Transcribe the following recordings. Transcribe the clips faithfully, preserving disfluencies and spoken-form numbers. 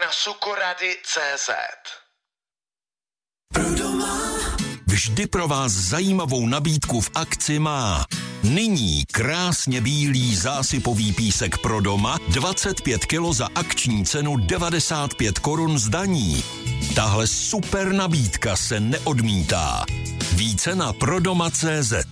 na sukorady tečka cé zet. Vždy pro vás zajímavou nabídku v akci má. Nyní krásně bílý zásypový písek pro doma dvacet pět kilo za akční cenu devadesát pět korun z daní. Tahle super nabídka se neodmítá. Více na prodoma tečka cé zet.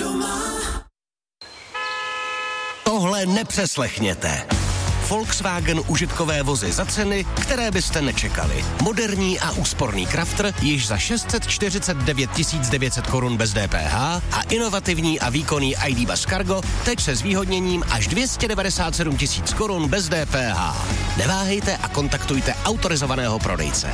Tohle nepřeslechněte. Volkswagen užitkové vozy za ceny, které byste nečekali. Moderní a úsporný Crafter již za šest set čtyřicet devět tisíc devět set korun bez D P H a inovativní a výkonný I D Bus Cargo teď se zvýhodněním až dvě stě devadesát sedm tisíc korun bez D P H. Neváhejte a kontaktujte autorizovaného prodejce.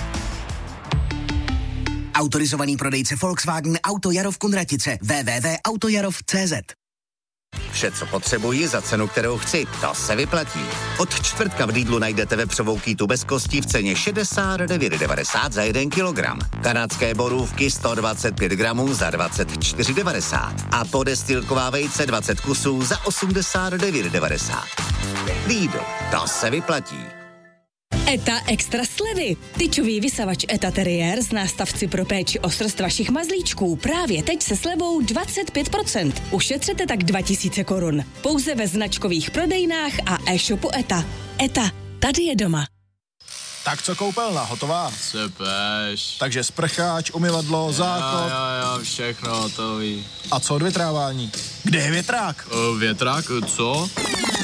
Autorizovaný prodejce Volkswagen Auto Jarov Kunratice w w w tečka autojarov tečka cé zet. Vše, co potřebuji za cenu, kterou chci, to se vyplatí. Od čtvrtka v Lidlu najdete vepřovou kýtu bez kostí v ceně šedesát devět devadesát za jeden kilogram. Kanadské borůvky sto dvacet pět gramů za dvacet čtyři devadesát. A podestilková vejce dvacet kusů za osmdesát devět devadesát. Lidl, to se vyplatí. ETA extra slevy. Tyčový vysavač ETA Terrier z nástavci pro péči o srst vašich mazlíčků právě teď se slevou dvacet pět procent. Ušetřete tak dva tisíce korun. Pouze ve značkových prodejnách a e-shopu ETA. ETA, tady je doma. Tak co koupelna, hotová? Sypeš. Takže sprcháč, umyvadlo, záchod. Jo, jo, jo, všechno hotový. A co odvětrávání? Kde je větrák? Uh, větrák, co?